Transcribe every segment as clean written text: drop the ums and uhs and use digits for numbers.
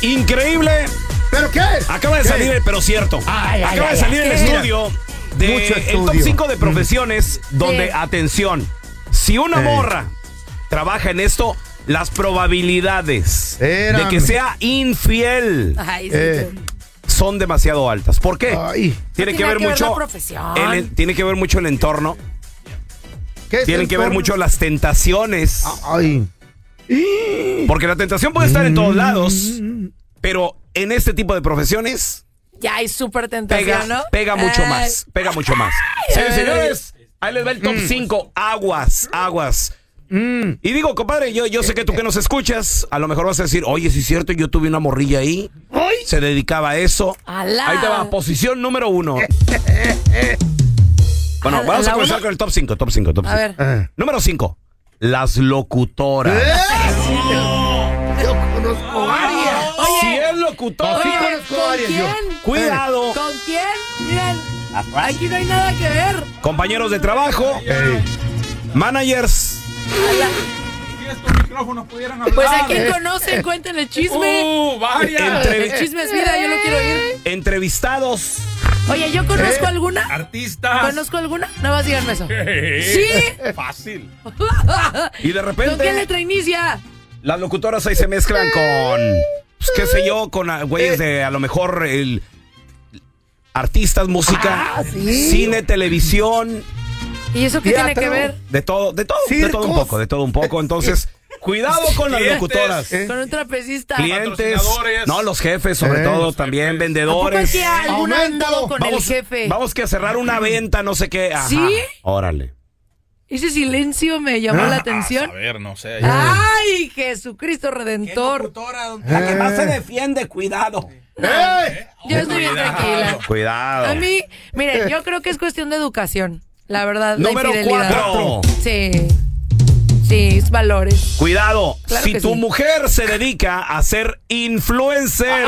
Increíble. ¿Pero qué? Acaba de salir, pero cierto. Acaba de salir el estudio de el top 5 de profesiones donde, atención, si una morra trabaja en esto, las probabilidades de que sea infiel son demasiado altas. ¿Por qué? Tiene que ver mucho tiene que ver mucho el entorno. Tienen que ver mucho las tentaciones. Porque la tentación puede estar en todos lados, pero en este tipo de profesiones ya hay súper tentación, ¿no? Pega mucho más. Señores, ahí les va el top 5. Aguas. Y digo, compadre, yo sé que tú que nos escuchas, a lo mejor vas a decir, oye, sí es cierto, yo tuve una morrilla ahí, se dedicaba a eso. ¡Alá! Ahí te va, posición número 1. Bueno, vamos a comenzar con el top 5. A ver. Número 5, las locutoras. Yo conozco varias. Si es locutora, Sí conozco varias yo. cuidado. ¿Con quién? Miren, aquí no hay nada que ver. Compañeros de trabajo, managers. Si estos micrófonos pudieran hablar. Pues a quien conocen, cuenten el chisme. Varias. El chisme es vida, yo lo quiero oír. Entrevistados. Oye, ¿yo conozco alguna? Artistas. ¿Conozco alguna? Nada más díganme eso. ¿Sí? Fácil. Y de repente, ¿Con qué letra inicia? las locutoras ahí se mezclan con, pues, qué sé yo, con güeyes de a lo mejor artistas, música, cine, televisión. ¿Y eso qué tiene que ver? De todo un poco. Entonces, cuidado con las locutoras. Con un trapecista. Clientes, Patrocinadores. no, los jefes, sobre todo, también vendedores. ¿Por qué alguna ha andado con el jefe? Vamos que a cerrar una venta, no sé qué. Ajá. ¿Sí? Órale. Ese silencio me llamó la atención. A ver, no sé. ¡Ay, Jesucristo Redentor! La que más se defiende, cuidado. Yo estoy bien tranquila. Cuidado. A mí, miren, yo creo que es cuestión de educación. La verdad, Número la infidelidad. 4. Sí, es valores. Cuidado. Claro si que tu sí. mujer se dedica a ser influencer.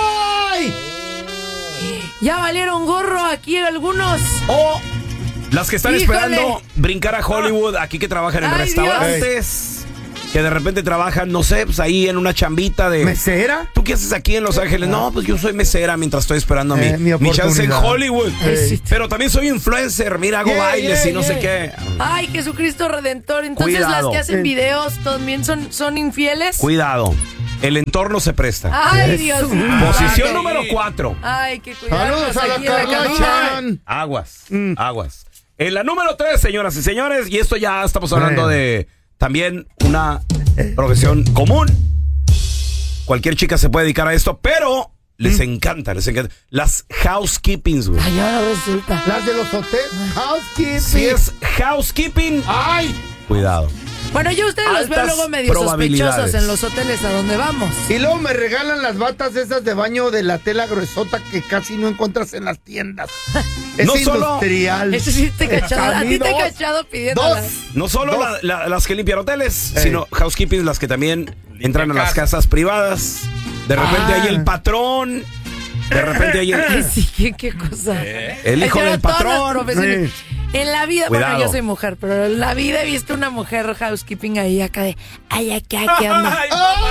Ya valieron gorro aquí algunos. O las que están Híjole. esperando brincar a Hollywood, aquí que trabajan en Ay, restaurantes, que de repente trabajan, no sé, pues ahí en una chambita de... ¿Mesera? ¿Tú qué haces aquí en Los Ángeles? No, pues yo soy mesera mientras estoy esperando mi mi chance en oportunidad. Hollywood. sí. Pero también soy influencer, mira, hago bailes y no sé qué. Ay, Jesucristo Redentor. Entonces Cuidado. las que hacen videos también son infieles. Cuidado, el entorno se presta. Ay, Dios mío. Posición número 4. Ay, qué cuidado. Saludos a la aquí en la cabina. Kardashian. Aguas. En la número 3, señoras y señores, y esto ya estamos hablando de también una profesión común. Cualquier chica se puede dedicar a esto, pero les encanta. Las housekeepings, güey. Ay, ahora resulta. Las de los hoteles. Housekeeping. Si es housekeeping, cuidado. Bueno, yo a ustedes los veo Altas luego medio probabilidades. sospechosos en los hoteles a donde vamos. Y luego me regalan las batas esas de baño de la tela gruesota que casi no encuentras en las tiendas. Es No solo- industrial. Eso sí te he cachado. A ti te he Dos. cachado pidiéndolas. No solo Dos. las que limpian hoteles, sino housekeeping, las que también entran a las casas privadas. De repente hay el patrón. De repente hay Ay, sí, qué cosa. el hijo Yo del todas las patrón. profesiones. En la vida, Cuidado. bueno, yo soy mujer, pero en la vida he visto una mujer housekeeping ahí acá de, ay, acá, ¿qué anda?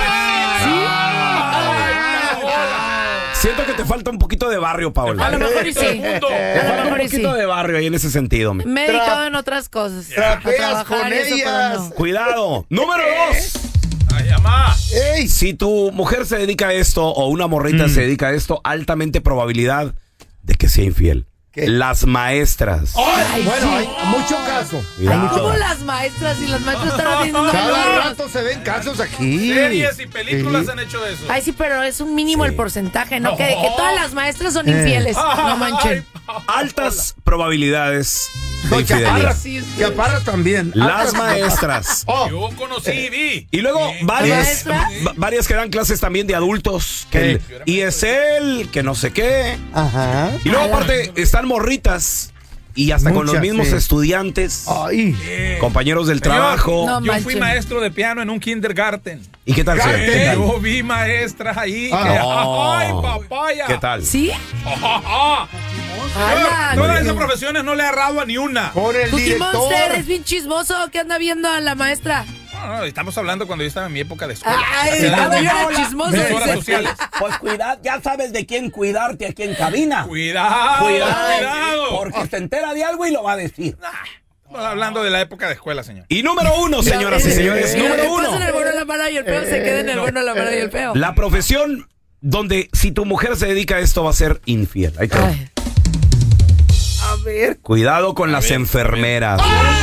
Siento que te falta un poquito de barrio, Paola. A lo mejor y sí. Te A falta lo un mejor y sí. poquito de barrio ahí en ese sentido. Me he dedicado en otras cosas. Trapeas A trabajar con y eso, pero ellas. no. Cuidado. Número 2. Ay, mamá. ¡Ey! Si tu mujer se dedica a esto o una morrita se dedica a esto, altamente probabilidad de que sea infiel. ¿Qué? Las maestras. Ay, Bueno, sí. hay muchos casos. Cuidado. ¿Cómo las maestras y las maestras están atendiendo Cada alumnos? rato se ven casos aquí. Series y películas Sí. han hecho eso. Ay, sí, pero es un mínimo el porcentaje, ¿no? Que todas las maestras son infieles. No manchen. Altas probabilidades de No, infidelidad. chaparras. Sí, sí. Chaparras también. Las maestras. Oh, Yo conocí y vi. Y luego varias, maestra? varias que dan clases también de adultos, que el ESL, que no sé qué. ajá. Y luego aparte están morritas y hasta con los Muchas, mismos sí. estudiantes, Ay. compañeros del Señor, trabajo. No Yo fui manchen. maestro de piano en un kindergarten. ¿Y qué tal? Cállate. ¿Qué tal? Yo vi maestras ahí. Ah. que, Oh. ¡ay, papaya! ¿Qué tal? ¿Sí? Ala, Todas qué- esas profesiones no le he errado a ni una. Por el Cookie director. Monster es bien chismoso que anda viendo a la maestra. No, estamos hablando cuando yo estaba en mi época de escuela. Ay, Hace cuando yo años. era chismoso. Horas dice. sociales. Pues cuidado, ya sabes de quién cuidarte aquí en cabina. Cuidado. Porque se entera de algo y lo va a decir. Estamos hablando de la época de escuela, señor. Y número 1, señoras y señores, Mira, número que 1. pasen el bueno, la mala y el feo, se queden el bueno, la mala y el feo. La profesión donde si tu mujer se dedica a esto va a ser infiel. Ahí te va. Ay. A ver. Cuidado con las enfermeras.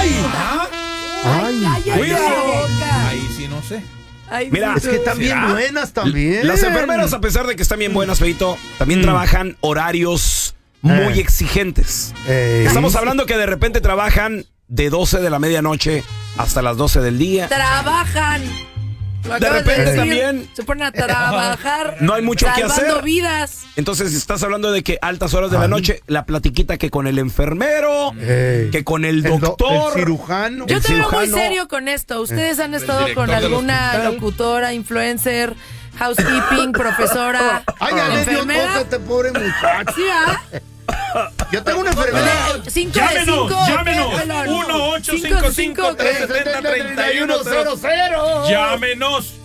Cuidado. Ahí sí no sé. Mira, Es que están bien ¿Será? buenas también. Las enfermeras, a pesar de que están bien buenas, Feito, también trabajan horarios muy exigentes. Estamos hablando que de repente trabajan de 12 de la medianoche hasta las 12 del día. Trabajan. Lo De acabas repente decir. también. Se ponen a trabajar. No hay mucho que salvando hacer. vidas. Entonces estás hablando de que altas horas de la noche, la platiquita que con el enfermero, que con el doctor. El cirujano. Yo El te veo muy cirujano. serio con esto. ¿Ustedes han estado director con del alguna hospital. locutora, influencer, housekeeping, profesora, Ay, ya le dio enfermera? cosa a este pobre muchacho. Sí, ¿ah? Yo tengo una enfermedad. Llámenos. 1-855-370-3100. Llámenos.